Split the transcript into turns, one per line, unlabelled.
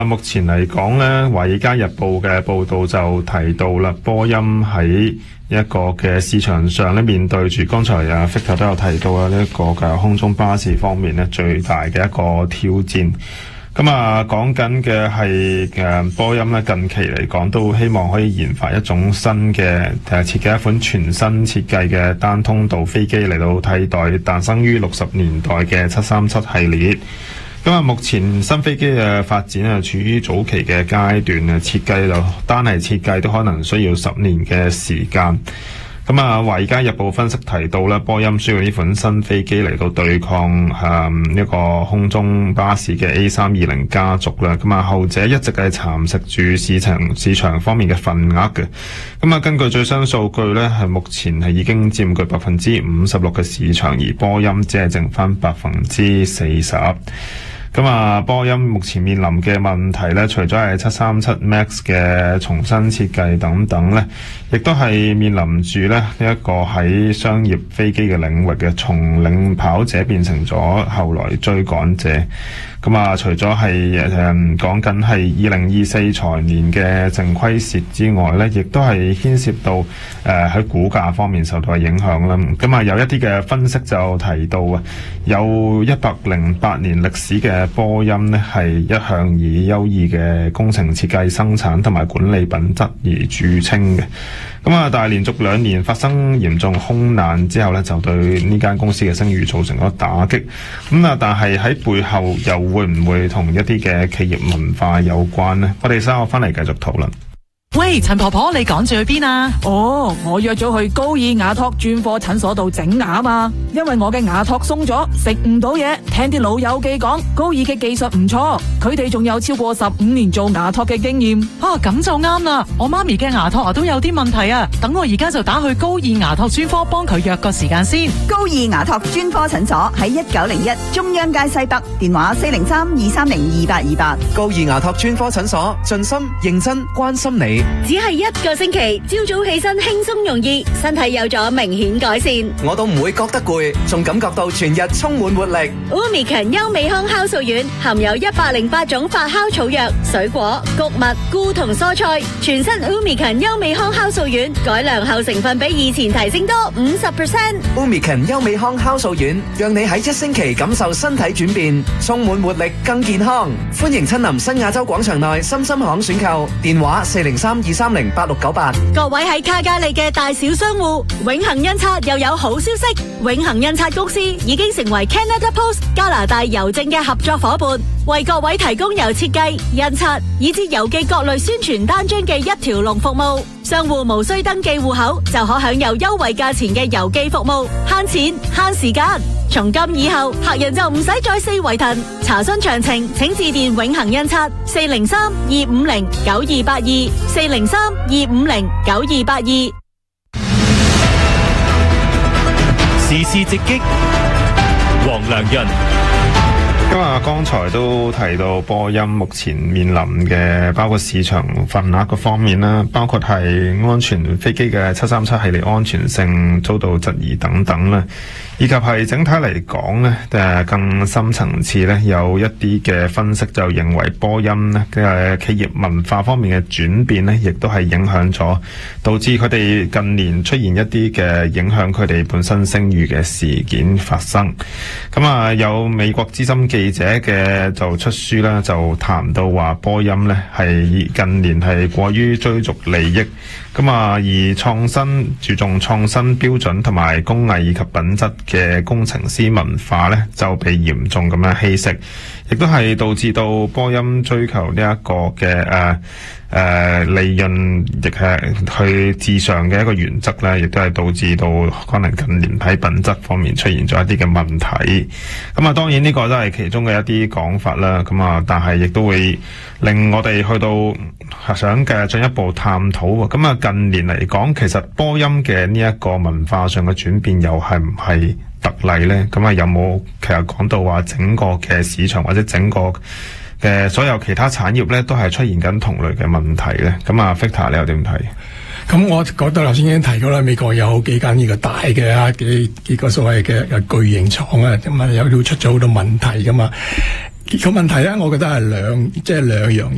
目前嚟講呢，《華爾街日報》嘅報道就提到啦，波音喺一個嘅市場上呢，面對住剛才Victor 都有提到啊，呢一個嘅空中巴士方面呢，最大嘅一個挑戰。咁講緊嘅係波音呢，近期嚟講都希望可以研發一種新嘅設計一款全新設計嘅單通道飛機嚟到替代誕生於60年代嘅737系列。目前新飛機嘅發展處於早期嘅階段，設計就單係設計都可能需要10年嘅時間。《華爾街日報》分析提到咧，波音需要呢款新飛機嚟到對抗一個空中巴士嘅 A320 家族啦。後者一直係蠶食住市場方面嘅份額嘅。根據最新數據咧，係目前係已經佔據56%嘅市場，而波音只係剩翻40%。波音目前面臨嘅問題咧，除咗係737 MAX 嘅重新設計等等咧，亦都係面臨住咧呢一個喺商業飛機嘅領域嘅從領跑者變成咗後來追趕者。除咗係講緊係2024財年嘅淨虧蝕之外咧，亦都係牽涉到喺股價方面受到嘅影響啦。有一啲嘅分析就提到有108年歷史嘅波音呢，係一向以優異嘅工程設計、生產同埋管理品質而著稱嘅。但係連續2年發生嚴重空難之後呢，就對呢間公司嘅聲譽造成咗打擊。但係喺背後又會唔會同一啲嘅企業文化有關呢？我哋稍後翻嚟繼續討論。
喂，陳婆婆，你趕住去邊啊？
我約咗去高爾雅托專科診所度整牙啊嘛，因為我嘅牙托鬆咗，食唔到嘢。聽啲老友記講，高爾嘅技術唔錯，佢哋仲有超過15年做牙托嘅經驗。
咁就啱啦，我媽咪嘅牙托都有啲問題啊，等我而家就打去高爾牙托專科幫佢約個時間先。
高爾牙托專科診所喺1901中央街西北，電話403-230-2828。
高爾牙托專科診所，盡心認真關心你。
只係1個星期，朝早起身輕鬆容易，身體有咗明顯改善。
我都唔會覺得攰，仲感覺到全日充滿活力。
Umicon 優美康酵素丸含有108種發酵草藥、水果、穀物、菇同蔬菜，全新 Umicon 優美康酵素丸改良後成分比以前提升多50%。
Umicon 優美康酵素丸，讓你喺1星期感受身體轉變，充滿活力，更健康。歡迎親臨新亞洲廣場內深深行選購，電話403-230-8698。
各位喺卡加利嘅大小商戶，永恒印刷又有好消息，永恒印刷公司已經成為 Canada Post 加拿大郵政嘅合作夥伴，為各位提供由設計、印刷以至郵寄各類宣傳單張嘅一條龍服務。商戶無需登記戶口就可享有優惠價錢嘅郵寄服務，慳錢慳時間。從今以後，客人就唔使再四圍騰。查詢詳情，請致電永恒印刷403-250-9282 403-250-9282。
時事直擊，黃良潤。
剛才都提到波音目前面臨嘅包括市場份額嘅方面啦，包括係安全飛機嘅737系列安全性遭到質疑等等啦，以及係整體嚟講呢，更深層次呢，有一啲嘅分析就認為波音呢嘅企業文化方面嘅轉變呢，亦都係影響咗，導致佢哋近年出現一啲嘅影響佢哋本身聲譽嘅事件發生。有美國資深記者嘅就出書啦，就談到話波音呢係近年係過於追逐利益，而創新注重創新標準同埋工藝以及品質嘅工程師文化呢就被嚴重咁樣稀釋，亦都係導致到波音追求呢一個嘅利潤亦係去至上嘅一個原則呢，亦都係導致到可能近年喺品質方面出現咗一啲嘅問題。當然呢個都係其中嘅一啲講法啦。但係亦都會令我哋去到想嘅進一步探討。近年嚟講，其實波音嘅呢一個文化上嘅轉變又係唔係特例呢？有冇其實講到話整個嘅市場或者整個嘅所有其他產業咧，都係出現緊同類嘅問題咧？Victor 你又點睇？
咁我覺得頭先已經提過啦，美國有好幾間呢個大嘅幾個所謂嘅巨型廠啊，有都出咗好多問題噶嘛。個問題咧，我覺得係兩樣嘢。